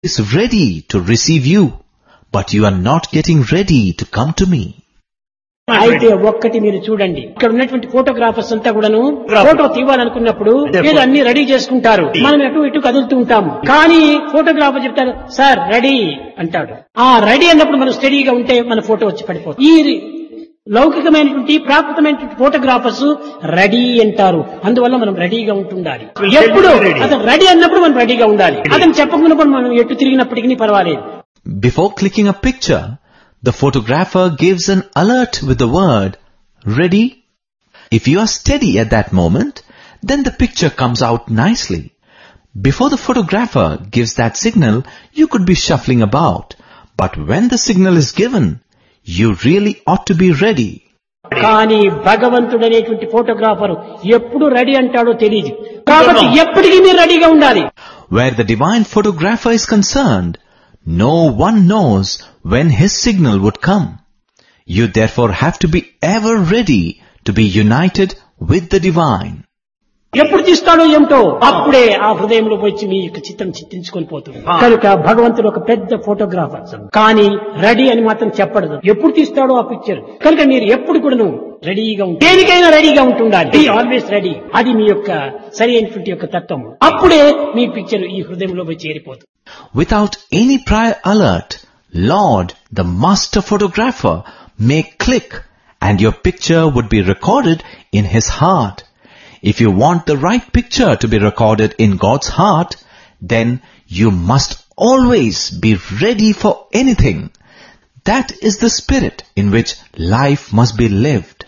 is ready to receive you, but you are not getting ready to come to me. అయితే ఒక్కటి మీరు చూడండి, ఇక్కడ ఉన్నటువంటి ఫోటోగ్రాఫర్స్ అంతా కూడాను ఫోటో తీయాలనుకున్నప్పుడు ఏదో అన్ని రెడీ చేసుకుంటారు. మనం అటు ఇటు కదులుతూ ఉంటాము. కానీ ఫోటోగ్రాఫర్ చెప్తారు, సార్ రెడీ అంటాడు. ఆ రెడీ అన్నప్పుడు మనం స్టడీగా ఉంటే మన ఫోటో వచ్చి పడిపోతుంది. ఈ లౌకికమైనటువంటి ప్రాకృతమైనటువంటి ఫోటోగ్రాఫర్స్ రెడీ అంటారు. అందువల్ల మనం రెడీగా ఉంటుండాలి. ఎప్పుడు అతను రెడీ అన్నప్పుడు మనం రెడీగా ఉండాలి. అతను చెప్పకుండా మనం ఎటు తిరిగినప్పటికీ పర్వాలేదు. Before clicking a picture, the photographer gives an alert with the word, ready. If you are steady at that moment, then the picture comes out nicely. Before the photographer gives that signal, you could be shuffling about. But when the signal is given, you really ought to be ready. కానీ భగవంతుడు అనేటువంటి photographer ఎప్పుడు ready అంటాడో తెలియదు. కాబట్టి ఎప్పటికీ మీరు రెడీగా ఉండాలి. Where the divine photographer is concerned, no one knows when his signal would come. You therefore have to be ever ready to be united with the divine. ఎప్పుడు తీస్తాడో ఏమిటో అప్పుడే ఆ హృదయంలో వచ్చి మీ యొక్క చిత్తం చిత్తించుకొని పోతుంది. కనుక భగవంతుడు ఒక పెద్ద ఫోటోగ్రాఫర్, కానీ రెడీ అని మాత్రం చెప్పడదు. ఎప్పుడు తీస్తాడో ఆ పిక్చర్. కనుక మీరు ఎప్పుడు కూడా రెడీగా ఉంటే దేనికైనా రెడీగా ఉంటుండాలి. Always ready. అది మీ యొక్క సరి అయినటువంటి యొక్క తత్వం. అప్పుడే మీ పిక్చర్ ఈ హృదయంలో పోయి చేరిపోతుంది. Without any prior alert, Lord, the master photographer, may click and your picture would be recorded in his heart. If you want the right picture to be recorded in God's heart, then you must always be ready for anything. That is the spirit in which life must be lived.